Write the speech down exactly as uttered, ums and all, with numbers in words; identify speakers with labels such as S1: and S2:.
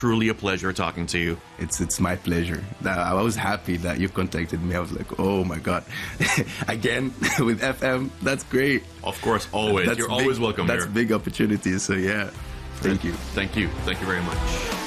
S1: truly a pleasure talking to you.
S2: It's it's my pleasure. I was happy that you contacted me. I was like, oh my God. Again, with F M, that's great.
S1: Of course, always.
S2: That's
S1: You're
S2: big,
S1: always welcome
S2: That's
S1: here.
S2: big opportunity. So yeah, thank you.
S1: Thank you. Thank you very much.